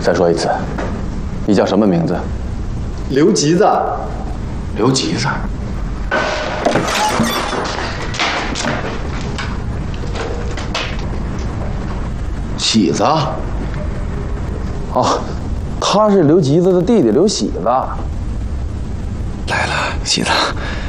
再说一次，你叫什么名字？ 刘吉子。 刘吉子。喜子。哦，他是刘吉子的弟弟刘喜子。 来了，喜子。